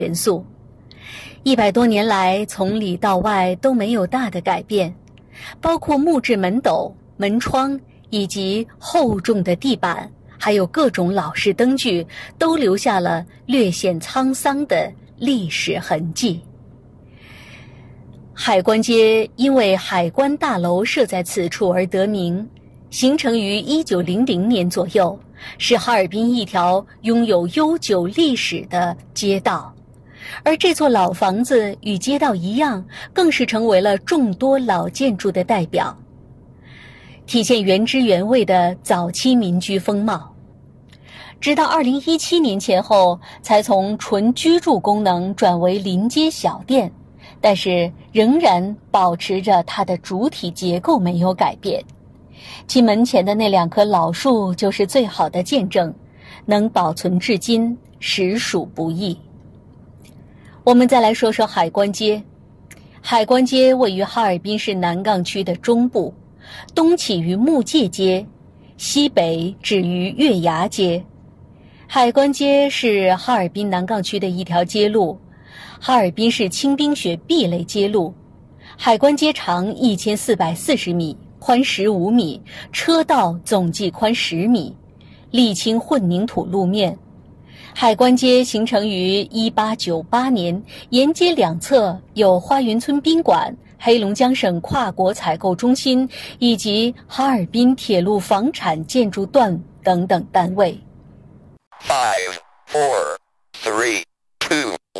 元素。100多年来，从里到外都没有大的改变，包括木质门斗、门窗以及厚重的地板，还有各种老式灯具，都留下了略显沧桑的历史痕迹。海关街因为海关大楼设在此处而得名，形成于1900年左右，是哈尔滨一条拥有悠久历史的街道。而这座老房子与街道一样，更是成为了众多老建筑的代表，体现原汁原味的早期民居风貌。直到2017年前后，才从纯居住功能转为临街小店，但是仍然保持着它的主体结构没有改变。其门前的那2棵老树就是最好的见证，能保存至今，实属不易。我们再来说说海关街。海关街位于哈尔滨市南岗区的中部，东起于木界街，西北止于月牙街。海关街是哈尔滨南岗区的一条街路，哈尔滨市清冰雪 B 类街路。海关街长1440米，宽15米，车道总计宽10米，沥青混凝土路面。海关街形成于1898年，沿街两侧有花园村宾馆、黑龙江省跨国采购中心以及哈尔滨铁路房产建筑段等等单位。 5, 4, 3,